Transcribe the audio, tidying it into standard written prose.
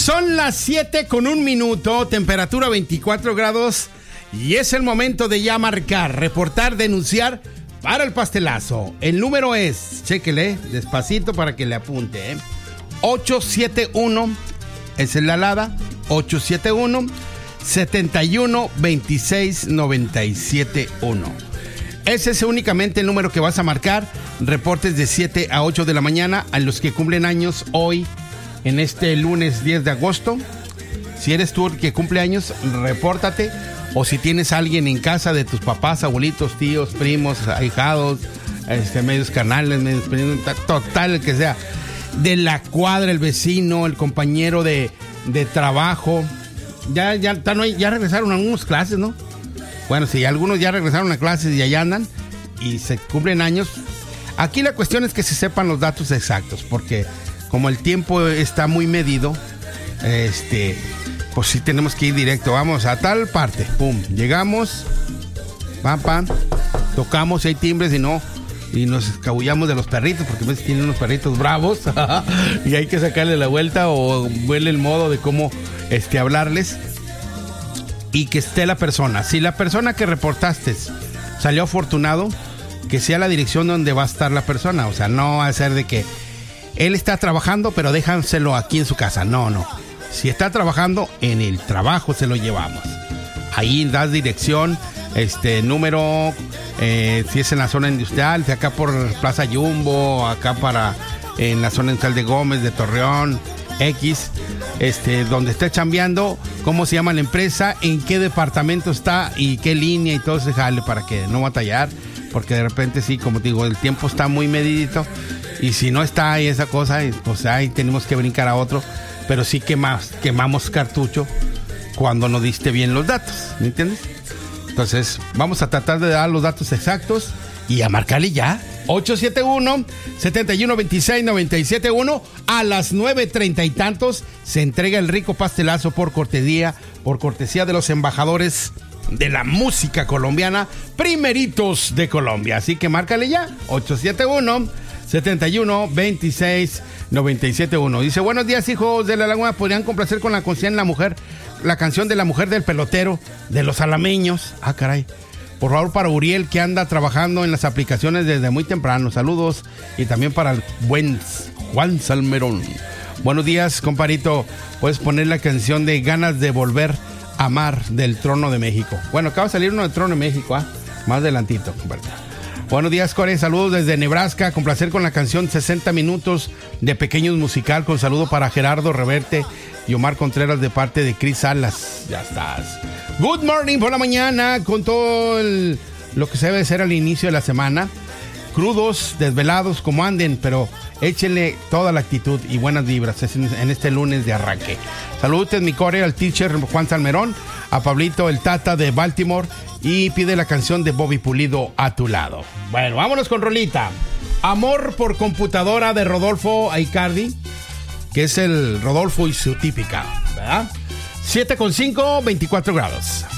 Son las 7:01, temperatura 24 grados y es el momento de ya marcar, reportar, denunciar para el pastelazo. El número es, chéquele despacito para que le apunte, 871, es el alada, 871-7126-971. Ese es únicamente el número que vas a marcar. Reportes de 7 a 8 de la mañana a los que cumplen años hoy, en este lunes 10 de agosto. Si eres tú el que cumple años, repórtate. O si tienes a alguien en casa de tus papás, abuelitos, tíos, primos, ahijados, medios carnales, medios primos, total, el que sea. De la cuadra, el vecino, el compañero de trabajo. Ya regresaron a algunas clases, ¿no? Bueno, sí, algunos ya regresaron a clases y allá andan y se cumplen años. Aquí la cuestión es que se sepan los datos exactos, porque como el tiempo está muy medido, pues sí tenemos que ir directo. Vamos a tal parte, pum, llegamos, pam, tocamos, si hay timbres y no, y nos escabullamos de los perritos, porque a veces tienen unos perritos bravos y hay que sacarle la vuelta o verle el modo de cómo hablarles. Y que esté la persona. Si la persona que reportaste salió afortunado, que sea la dirección donde va a estar la persona. O sea, no va a ser de que él está trabajando, pero déjanselo aquí en su casa. No. Si está trabajando, en el trabajo se lo llevamos. Ahí das dirección, número, si es en la zona industrial, si acá por Plaza Jumbo, acá en la zona industrial de Gómez, de Torreón, X, donde esté chambeando, cómo se llama la empresa, en qué departamento está y qué línea y todo ese jale para que no batallar, porque de repente sí, como te digo, el tiempo está muy medidito y si no está ahí esa cosa, pues ahí tenemos que brincar a otro, pero sí quemamos cartucho cuando no diste bien los datos, ¿me entiendes? Entonces vamos a tratar de dar los datos exactos y a marcarle ya. 871-7126-971. A las 9:30 y tantos se entrega el rico pastelazo por cortesía de los embajadores de la música colombiana, primeritos de Colombia. Así que márcale ya, 871-7126-971. Dice, buenos días, hijos de la Laguna, ¿podrían complacer con la canción de la mujer del pelotero de los alameños? Ah, caray. Por favor, para Uriel, que anda trabajando en las aplicaciones desde muy temprano. Saludos. Y también para el buen Juan Salmerón. Buenos días, comparito. Puedes poner la canción de Ganas de Volver a Amar del Trono de México. Bueno, acaba de salir uno del Trono de México, más adelantito, comparito. Buenos días, Core. Saludos desde Nebraska. Con placer con la canción 60 minutos de Pequeños Musical. Con saludo para Gerardo Reverte y Omar Contreras de parte de Cris Salas. Ya estás. Good morning por la mañana con todo lo que se debe ser al inicio de la semana. Crudos, desvelados, como anden, pero échenle toda la actitud y buenas vibras en este lunes de arranque. Saludos, mi core, al teacher Juan Salmerón, a Pablito, el Tata de Baltimore, y pide la canción de Bobby Pulido, A Tu Lado. Bueno, vámonos con rolita. Amor por computadora de Rodolfo Aicardi, que es el Rodolfo y su típica, ¿verdad? 7:05, 24 grados.